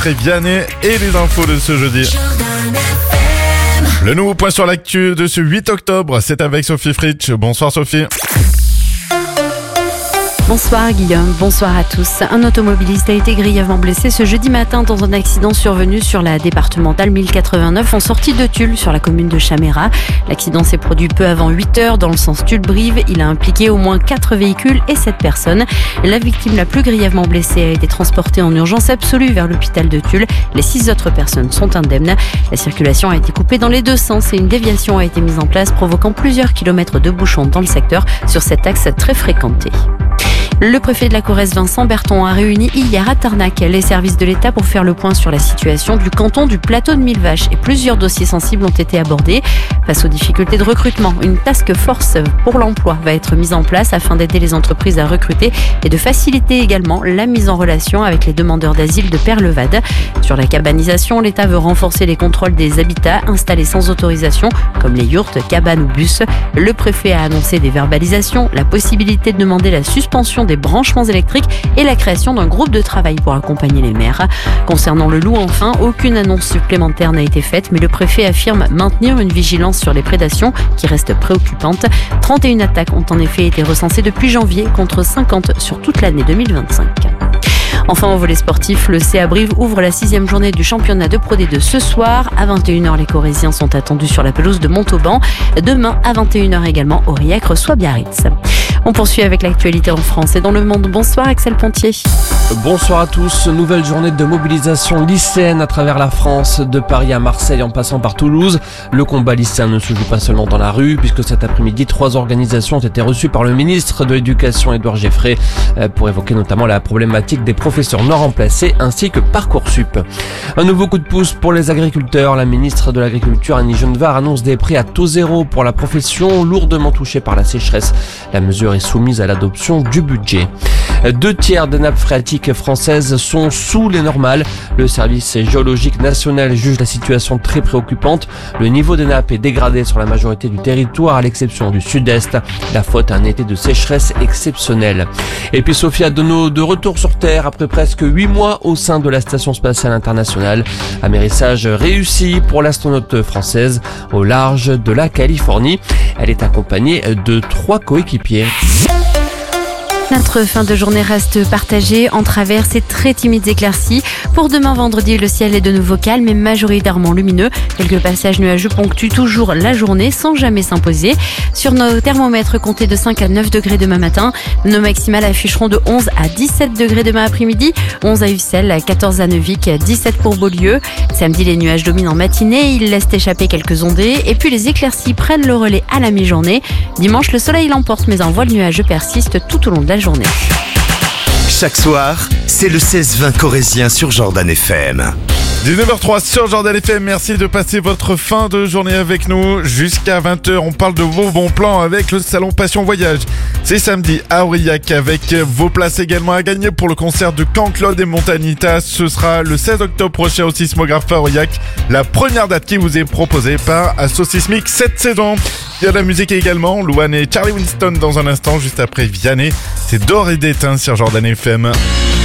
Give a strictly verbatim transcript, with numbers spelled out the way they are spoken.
après Vianney et les infos de ce jeudi. Le nouveau point sur l'actu de ce huit octobre, c'est avec Sophie Fritsch. Bonsoir Sophie. Bonsoir Guillaume, bonsoir à tous. Un automobiliste a été grièvement blessé ce jeudi matin dans un accident survenu sur la départementale mille quatre-vingt-neuf en sortie de Tulle sur la commune de Chaméra. L'accident s'est produit peu avant huit heures dans le sens Tulle-Brive. Il a impliqué au moins quatre véhicules et sept personnes. La victime la plus grièvement blessée a été transportée en urgence absolue vers l'hôpital de Tulle. Les six autres personnes sont indemnes. La circulation a été coupée dans les deux sens et une déviation a été mise en place provoquant plusieurs kilomètres de bouchons dans le secteur sur cet axe très fréquenté. Le préfet de la Corrèze, Vincent Berton, a réuni hier à Tarnac les services de l'État pour faire le point sur la situation du canton du plateau de Millevaches et plusieurs dossiers sensibles ont été abordés. Face aux difficultés de recrutement, une task force pour l'emploi va être mise en place afin d'aider les entreprises à recruter et de faciliter également la mise en relation avec les demandeurs d'asile de Perlevade. Sur la cabanisation, l'État veut renforcer les contrôles des habitats installés sans autorisation, comme les yourtes, cabanes ou bus. Le préfet a annoncé des verbalisations, la possibilité de demander la suspension des des branchements électriques et la création d'un groupe de travail pour accompagner les maires. Concernant le loup, enfin, aucune annonce supplémentaire n'a été faite, mais le préfet affirme maintenir une vigilance sur les prédations qui reste préoccupante. trente et une attaques ont en effet été recensées depuis janvier contre cinquante sur toute l'année deux mille vingt-cinq. Enfin, au volet sportif, le C A Brive ouvre la sixième journée du championnat de Pro D deux ce soir. À vingt et une heures, les Corréziens sont attendus sur la pelouse de Montauban. Demain, à vingt et une heures également, Aurillac reçoit Biarritz. On poursuit avec l'actualité en France et dans le monde. Bonsoir Axel Pontier. Bonsoir à tous. Nouvelle journée de mobilisation lycéenne à travers la France, de Paris à Marseille en passant par Toulouse. Le combat lycéen ne se joue pas seulement dans la rue, puisque cet après-midi, trois organisations ont été reçues par le ministre de l'Éducation Édouard Geffray pour évoquer notamment la problématique des professeurs non remplacés ainsi que Parcoursup. Un nouveau coup de pouce pour les agriculteurs. La ministre de l'Agriculture Annie Genevard annonce des prix à taux zéro pour la profession lourdement touchée par la sécheresse. La mesure est soumise à l'adoption du budget. Deux tiers des nappes phréatiques françaises sont sous les normales. Le service géologique national juge la situation très préoccupante. Le niveau des nappes est dégradé sur la majorité du territoire, à l'exception du sud-est. La faute à un été de sécheresse exceptionnel. Et puis Sophie Adenau de retour sur Terre après presque huit mois au sein de la Station Spatiale Internationale. Amérissage réussi pour l'astronaute française au large de la Californie. Elle est accompagnée de trois coéquipiers. Notre fin de journée reste partagée entre averses et très timides éclaircies. Pour demain vendredi, le ciel est de nouveau calme et majoritairement lumineux. Quelques passages nuageux ponctuent toujours la journée sans jamais s'imposer. Sur nos thermomètres, comptez de cinq à neuf degrés demain matin. Nos maximales afficheront de onze à dix-sept degrés demain après-midi. onze à Ussel, quatorze à Neuvic, dix-sept pour Beaulieu. Samedi, les nuages dominent en matinée. Ils laissent échapper quelques ondées. Et puis les éclaircies prennent le relais à la mi-journée. Dimanche, le soleil l'emporte, mais un voile nuageux persiste tout au long de la journée. Chaque soir, c'est le seize vingt corrézien sur Jordan F M. dix-neuf heures zéro trois sur Jordan F M, merci de passer votre fin de journée avec nous. Jusqu'à vingt heures, on parle de vos bons plans avec le salon Passion Voyage. C'est samedi à Aurillac avec vos places également à gagner pour le concert de Can-Claude et Montanita. Ce sera le seize octobre prochain au Sismographe à Aurillac. La première date qui vous est proposée par Assosismic cette saison. Il y a de la musique également, Louane et Charlie Winston dans un instant, juste après Vianney. C'est d'or et d'éteint sur Jordan F M.